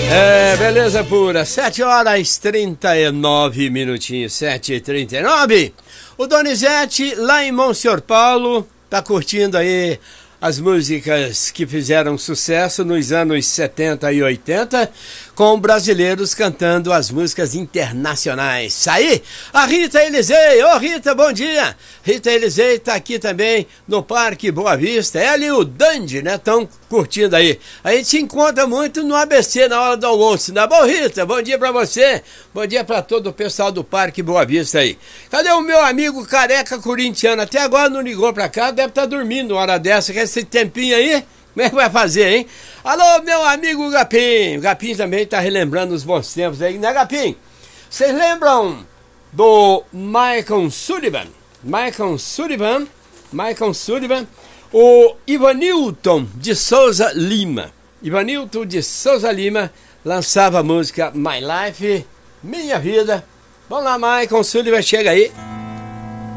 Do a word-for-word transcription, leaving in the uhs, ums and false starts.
É, beleza pura, sete horas e trinta e nove minutinhos, sete e trinta e nove. O Donizete, lá em Monsenhor Paulo, tá curtindo aí as músicas que fizeram sucesso nos anos setenta e oitenta, com brasileiros cantando as músicas internacionais. Isso aí, a Rita Elisei. Ô Rita, bom dia. Rita Elisei tá aqui também no Parque Boa Vista. Ela e o Dandy, né, estão curtindo aí. A gente se encontra muito no A B C na hora do almoço, né? Bom, Rita, bom dia pra você. Bom dia pra todo o pessoal do Parque Boa Vista aí. Cadê o meu amigo careca corintiano? Até agora não ligou pra cá, deve estar dormindo uma hora dessa, com esse tempinho aí. Como é que vai fazer, hein? Alô, meu amigo Gapim. Gapim também tá relembrando os bons tempos aí, né, Gapim? Vocês lembram do Michael Sullivan? Michael Sullivan, Michael Sullivan, o Ivanilton de Souza Lima. Ivanilton de Souza Lima lançava a música My Life, Minha Vida. Vamos lá, Michael Sullivan, chega aí.